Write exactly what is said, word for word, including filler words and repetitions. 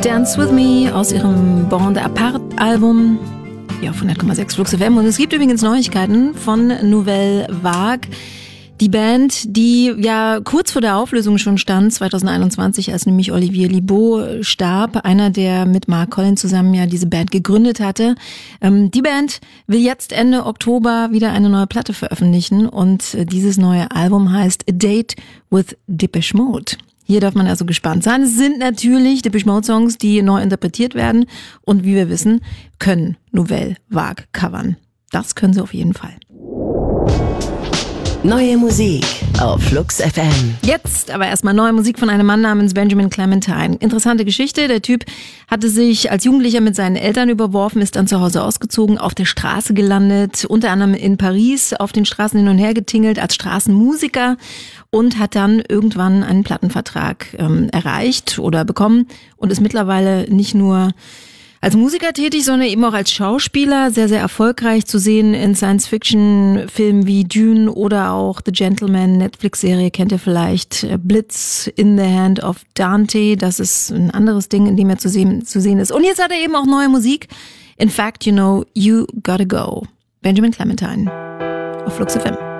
Dance With Me aus ihrem Bande Apart Album. Ja, von hundert Komma sechs Flux F M. Und es gibt übrigens Neuigkeiten von Nouvelle Vague. Die Band, die ja kurz vor der Auflösung schon stand, zwanzig einundzwanzig, als nämlich Olivier Libaud starb, einer, der mit Mark Collins zusammen ja diese Band gegründet hatte. Ähm, die Band will jetzt Ende Oktober wieder eine neue Platte veröffentlichen und dieses neue Album heißt A Date with Depeche Mode. Hier darf man also gespannt sein. Es sind natürlich Depeche Mode Songs, die neu interpretiert werden und wie wir wissen, können Nouvelle Vague covern. Das können sie auf jeden Fall. Neue Musik auf Flux F M. Jetzt aber erstmal neue Musik von einem Mann namens Benjamin Clementine. Interessante Geschichte. Der Typ hatte sich als Jugendlicher mit seinen Eltern überworfen, ist dann zu Hause ausgezogen, auf der Straße gelandet, unter anderem in Paris, auf den Straßen hin und her getingelt als Straßenmusiker und hat dann irgendwann einen Plattenvertrag ähm, erreicht oder bekommen und ist mittlerweile nicht nur als Musiker tätig, sondern eben auch als Schauspieler, sehr, sehr erfolgreich zu sehen in Science-Fiction-Filmen wie Dune oder auch The Gentleman, Netflix-Serie kennt ihr vielleicht, Blitz in the Hand of Dante, das ist ein anderes Ding, in dem er zu sehen, zu sehen ist. Und jetzt hat er eben auch neue Musik. In fact, you know, you gotta go. Benjamin Clementine auf Flux F M.